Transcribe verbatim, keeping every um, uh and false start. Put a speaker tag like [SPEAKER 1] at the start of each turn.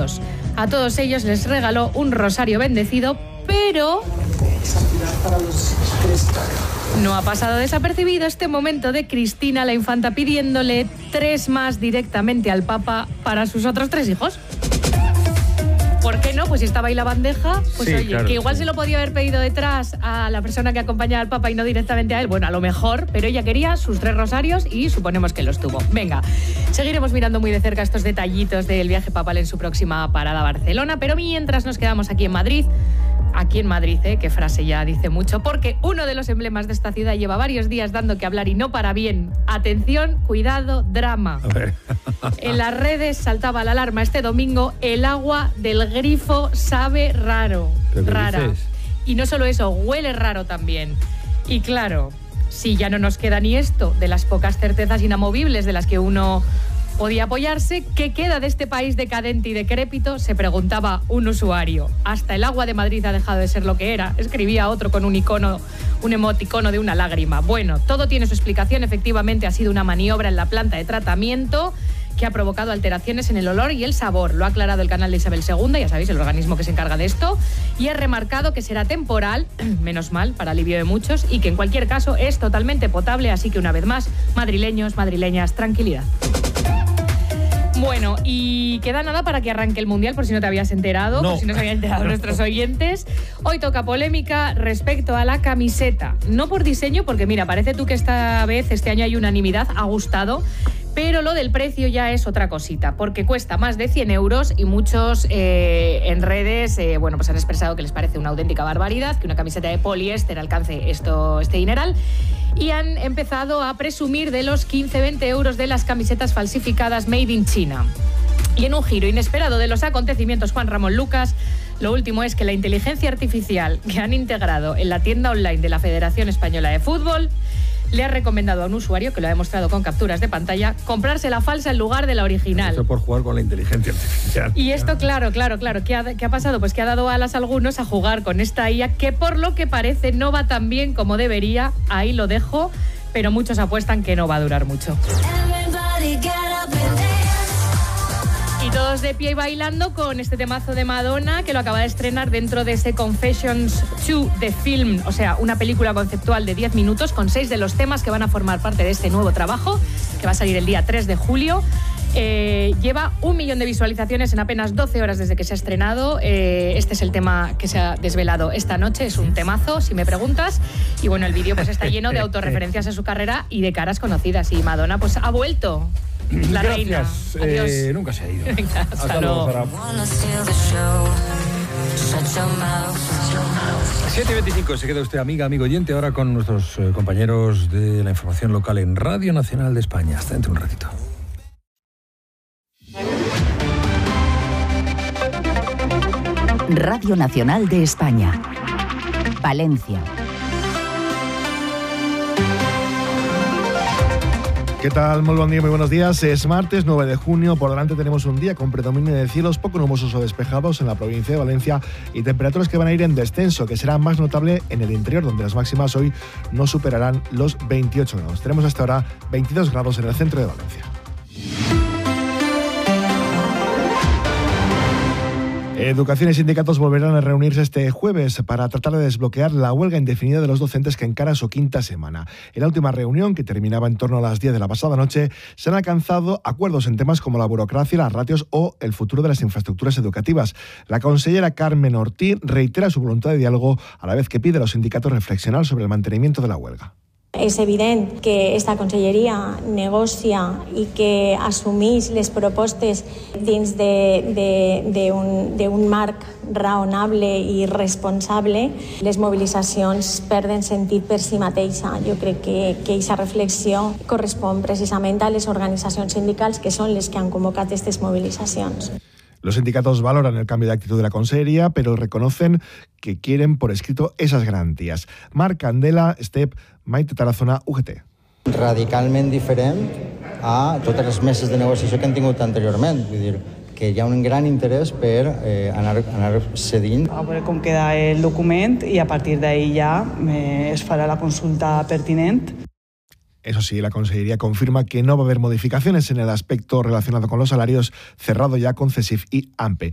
[SPEAKER 1] detallitos. A todos ellos les regaló un rosario bendecido, pero no ha pasado desapercibido este momento de Cristina, la infanta, pidiéndole tres más directamente al Papa para sus otros tres hijos. ¿Por qué no? Pues si estaba ahí la bandeja, pues
[SPEAKER 2] sí,
[SPEAKER 1] oye,
[SPEAKER 2] claro,
[SPEAKER 1] que igual
[SPEAKER 2] sí.
[SPEAKER 1] se lo podía haber pedido detrás a la persona que acompañaba al Papa y no directamente a él. Bueno, a lo mejor, pero ella quería sus tres rosarios y suponemos que los tuvo. Venga, seguiremos mirando muy de cerca estos detallitos del viaje papal en su próxima parada a Barcelona, pero mientras nos quedamos aquí en Madrid, aquí en Madrid, ¿eh? Qué frase ya dice mucho, porque uno de los emblemas de esta ciudad lleva varios días dando que hablar y no para bien. Atención, cuidado, drama.
[SPEAKER 2] A ver.
[SPEAKER 1] En las redes saltaba la alarma este domingo, el agua del grifo sabe raro,
[SPEAKER 2] ¿Pero qué
[SPEAKER 1] rara.
[SPEAKER 2] dices?
[SPEAKER 1] Y no solo eso, huele raro también. Y claro, si ya no nos queda ni esto de las pocas certezas inamovibles de las que uno podía apoyarse, ¿qué queda de este país decadente y decrépito?, se preguntaba un usuario. Hasta el agua de Madrid ha dejado de ser lo que era, escribía otro con un icono, un emoticono de una lágrima. Bueno, todo tiene su explicación, efectivamente ha sido una maniobra en la planta de tratamiento que ha provocado alteraciones en el olor y el sabor. Lo ha aclarado el canal de Isabel segunda, ya sabéis, el organismo que se encarga de esto, y ha remarcado que será temporal, menos mal, para alivio de muchos, y que en cualquier caso es totalmente potable, así que una vez más, madrileños, madrileñas, tranquilidad. Bueno, y queda nada para que arranque el Mundial, por si no te habías enterado,
[SPEAKER 2] no.
[SPEAKER 1] por si no se habían enterado nuestros oyentes. Hoy toca polémica respecto a la camiseta. No por diseño, porque mira, parece tú que esta vez, este año hay unanimidad, ha gustado, pero lo del precio ya es otra cosita, porque cuesta más de cien euros y muchos eh, en redes eh, bueno, pues han expresado que les parece una auténtica barbaridad que una camiseta de poliéster alcance esto, este dineral, y han empezado a presumir de los quince a veinte euros de las camisetas falsificadas Made in China. Y en un giro inesperado de los acontecimientos, Juan Ramón Lucas, lo último es que la inteligencia artificial que han integrado en la tienda online de la Federación Española de Fútbol le ha recomendado a un usuario, que lo ha demostrado con capturas de pantalla, comprarse la falsa en lugar de la original.
[SPEAKER 2] Eso por jugar con la inteligencia artificial.
[SPEAKER 1] Y esto, claro, claro, claro. ¿Qué ha, qué ha pasado? Pues que ha dado alas a algunos a jugar con esta I A, que por lo que parece no va tan bien como debería. Ahí lo dejo, pero muchos apuestan que no va a durar mucho. Y todos de pie y bailando con este temazo de Madonna, que lo acaba de estrenar dentro de ese Confessions dos de Film, o sea, una película conceptual de diez minutos con seis de los temas que van a formar parte de este nuevo trabajo, que va a salir el día tres de julio. Eh, lleva un millón de visualizaciones en apenas doce horas desde que se ha estrenado. Eh, este es el tema que se ha desvelado esta noche, es un temazo, si me preguntas. Y bueno, el vídeo pues está lleno de autorreferencias a su carrera y de caras conocidas. Y Madonna pues ha vuelto. La
[SPEAKER 2] Gracias.
[SPEAKER 1] reina. Adiós.
[SPEAKER 2] Eh, nunca se ha ido.
[SPEAKER 1] Venga, hasta,
[SPEAKER 2] Hasta luego,
[SPEAKER 1] luego.
[SPEAKER 2] siete y veinticinco, se queda usted, amiga, amigo oyente, ahora con nuestros eh, compañeros de la información local en Radio Nacional de España. Hasta dentro de un ratito.
[SPEAKER 3] Radio Nacional de España. Valencia.
[SPEAKER 4] ¿Qué tal? Muy buen día, muy buenos días. Es martes nueve de junio. Por delante tenemos un día con predominio de cielos poco nubosos o despejados en la provincia de Valencia y temperaturas que van a ir en descenso, que será más notable en el interior, donde las máximas hoy no superarán los veintiocho grados. Tenemos hasta ahora veintidós grados en el centro de Valencia. Educación y sindicatos volverán a reunirse este jueves para tratar de desbloquear la huelga indefinida de los docentes que encara su quinta semana. En la última reunión, que terminaba en torno a las diez de la pasada noche, se han alcanzado acuerdos en temas como la burocracia, las ratios o el futuro de las infraestructuras educativas. La consellera Carmen Ortiz reitera su voluntad de diálogo, a la vez que pide a los sindicatos reflexionar sobre el mantenimiento de la huelga.
[SPEAKER 5] És evident que esta conselleria negocia i que assumeix les propostes dins d'un marc raonable i responsable. Les mobilitzacions perden sentit per si mateixa. Jo crec que aquesta reflexió correspon precisament a les organitzacions sindicals, que són les que han convocat aquestes mobilitzacions.
[SPEAKER 4] Los sindicatos valoran el cambio de actitud de la conselleria, pero reconocen que quieren por escrito esas garantías. Marc Candela, STEP, Maite Tarazona, U G T.
[SPEAKER 6] Radicalment diferent a totes les meses de negociació que han tingut anteriorment. Vull dir, que hi ha un gran interès per eh, anar, anar cedint.
[SPEAKER 7] A veure com queda el document i a partir d'ahí ja eh, es farà la consulta pertinent.
[SPEAKER 4] Eso sí, la Consellería confirma que no va a haber modificaciones en el aspecto relacionado con los salarios, cerrado ya con CESIF y AMPE.